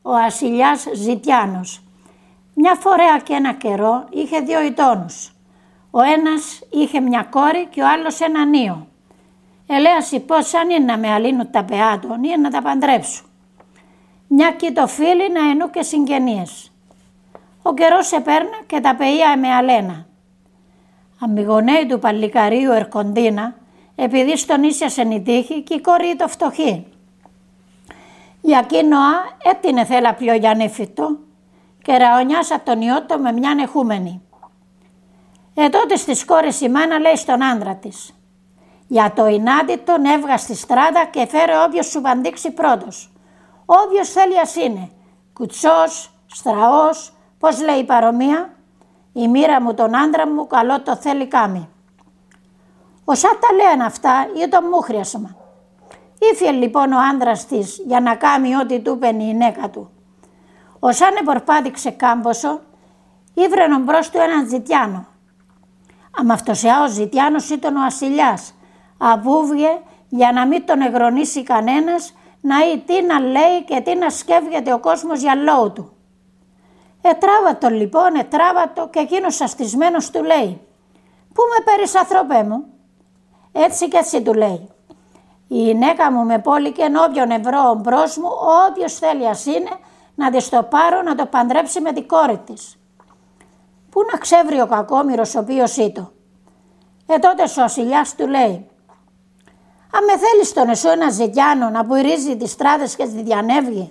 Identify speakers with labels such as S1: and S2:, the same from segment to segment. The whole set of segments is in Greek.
S1: ο βασιλιάς Ζητιάνος. Μια φορέα και ένα καιρό είχε δύο γειτόνους. Ο ένας είχε μια κόρη και ο άλλος έναν ίο. Ελέαση πώς αν είναι να με αλύνουν τα πεά των ή να τα παντρέψουν. Μια κοίτο φίλη να ενού και συγγενείες. Ο καιρός επέρνα και τα πεΐα με αλένα. Αμιγονέοι του παλικαρίου ερκοντίνα, επειδή στον ίσιασεν η τύχη και η κόρη το φτωχή. Για εκείνοα έτεινε θέλα πιο γιαννήφιτο και ραονιάσα τον ιότο με μιαν εχούμενη. Τότε στις κόρες η μάνα λέει στον άντρα της: «Για το ινάτι τον έβγα στη στράτα και φέρε όποιος σου παντήξει πρώτος. Όποιος θέλει ας είναι, κουτσός, στραός, πώς λέει η παρομία, η μοίρα μου τον άντρα μου καλό το θέλει κάμει». Όσα τα λένε αυτά ή το μούχριασμα. Ήφιε λοιπόν ο άντρας της για να κάμει ό,τι του είπε η γυναίκα του. Όσαν επορπάδειξε κάμποσο, ήβρενον μπρος του έναν Ζητιάνο. Αμαυτοσιά ο Ζητιάνος ήταν ο ασυλιάς, απούβγε για να μην τον εγρονίσει κανένας, να ή τι να λέει και τι να σκέφγεται ο κόσμος για λόγου του. Ετράβατο λοιπόν, ετράβατο και εκείνος αστισμένος του λέει: «Πού με παίρνεις ανθρωπέ μου?» Έτσι και έτσι του λέει: «Η γυναίκα μου με πόλικεν όποιον ευρώ μπρος μου, όποιος θέλει ας είναι, να της το πάρω να το παντρέψει με την κόρη της». Πού να ξέβρει ο κακόμοιρος ο οποίος ήτο. Τότε ο ασυλιάς του λέει: «Αν με θέλεις τον εσώ ένα Ζητιάνο να πουηρίζει τις στράτες και τη διανεύγει?»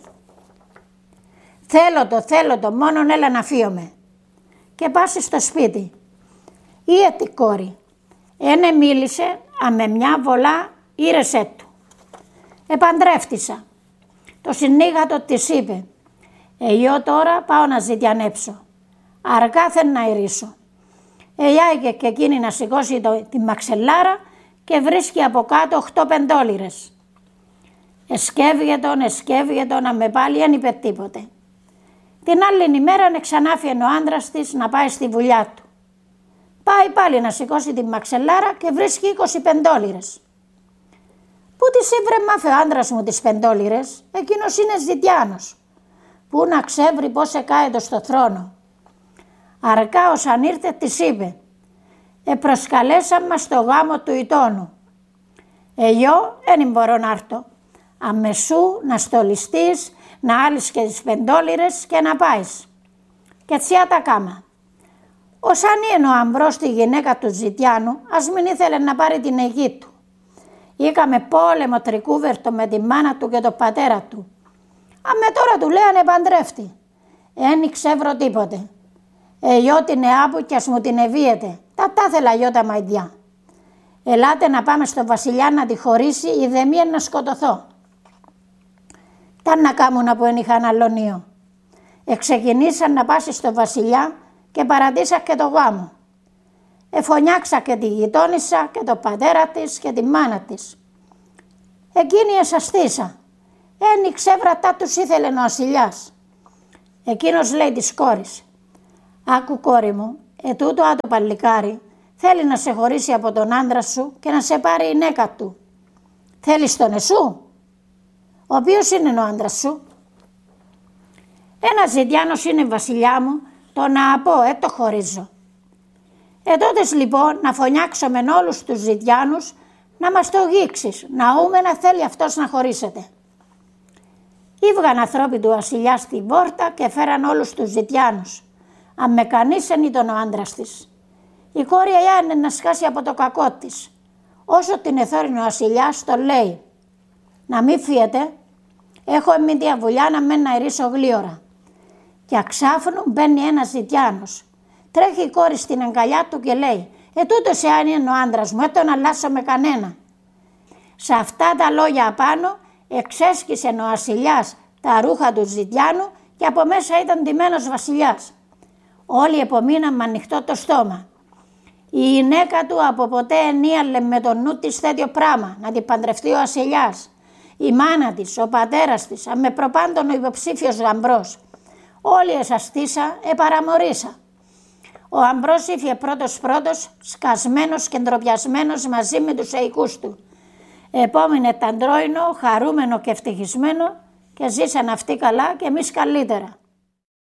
S1: Θέλω το, μόνον έλα να φύομαι». Και πάσει στο σπίτι. Ή τη κόρη. Ένε μίλησε, με μια βολά ήρεσέ του. Επαντρεύτησα. Το συνήγατο της είπε: «Εγώ τώρα πάω να ζητιανέψω. Αργά θέλω να ηρίσω». Εγιάγε και εκείνη να σηκώσει τη μαξελάρα και βρίσκει από κάτω 8 πεντόλιρες. Εσκεύγε τον, να με πάλι δεν είπε τίποτε. Την άλλη ημέρα ξανάφιεν ο άντρας της να πάει στη βουλιά του. Πάει πάλι να σηκώσει τη μαξελάρα και βρίσκει 20 πεντόλιρες. «Πού τις ήβρε μάφε ο άντρας μου τις πεντόλιρες, εκείνος είναι Ζητιάνος. Πού να ξέβρει πώς εκάετο στο θρόνο». Αρκά όσαν ήρθε της είπε: «Προσκαλέσαν μας στο γάμο του ητώνου. Εγώ δεν μπορώ να έρθω. Αμεσού να στολιστείς, να άλεις και τις πεντόλιρες και να πάεις». Και έτσι τα κάμα. Όσαν είναι ο Αμπρός τη γυναίκα του Ζητιάνου, ας μην ήθελε να πάρει την αιγή του. Είχαμε πόλεμο τρικούβερτο με τη μάνα του και τον πατέρα του. Αμέ τώρα του λέγανε παντρεύτη. Εν ξεύρω τίποτε. Εγώ την εάπου κι ας μου την ευίεται. Τα θέλα γιο τα μαϊδιά. Ελάτε να πάμε στο βασιλιά να τη χωρίσει, η δεμία να σκοτωθώ. Τα να κάμουν που εν είχαν αλωνίο. Εξεκινήσαν να πάσει στο βασιλιά και παρατήσα και το γάμο. Εφωνιάξα και τη γειτόνισσα και το πατέρα της και τη μάνα της. Εκείνη εσαστήσα. Εν ξέβρατα τους ήθελε ο ασυλιάς. Εκείνος λέει της κόρης: «Άκου κόρη μου, ετούτο άτο παλικάρι θέλει να σε χωρίσει από τον άντρα σου και να σε πάρει η γυναίκα του. Θέλεις τον εσού? Ο οποίος είναι ο άντρας σου?» «Ένας Ζητιάνος είναι βασιλιά μου, το να πω, το χωρίζω». Τότες λοιπόν να φωνιάξω με όλους τους Ζητιάνους να μας το γίξεις, να ούμε να θέλει αυτός να χωρίσετε. Ήβγαν ανθρώποι του βασιλιά στην πόρτα και φέραν όλους τους Ζητιάνους. Αν με κανείς εν ήταν ο άντρας της. Η κόρη είναι να σκάσει από το κακό της. Όσο την εθώρινε ο βασιλιάς το λέει: «Να μην φύγετε, έχω εμείς διαβουλιά να μένει να ηρίσω γλίωρα». Και αξάφνου μπαίνει ένας Ζητιάνος. Τρέχει η κόρη στην αγκαλιά του και λέει: «Τούτος εάν είναι ο άντρας μου, τον αλλάσω με κανένα». Σε αυτά τα λόγια απάνω εξέσκησε ο βασιλιάς τα ρούχα του Ζητιάνου και από μέσα ήταν ντυμένος βασιλιάς. Όλοι επομείναν με ανοιχτό το στόμα. Η γυναίκα του από ποτέ ενίαλε με το νου της τέτοιο πράγμα, να την παντρευτεί ο βασιλιάς. Η μάνα της, ο πατέρας της, με προπάντων ο υποψήφιος γαμπρός. Όλοι εσαστήσα, παραμορίσα. Ο Αμπρός ήφιε πρώτος, σκασμένος και ντροπιασμένος μαζί με τους εικούς του. Επόμενε ταντρόινο, χαρούμενο και ευτυχισμένο και ζήσαν αυτοί καλά και εμείς καλύτερα.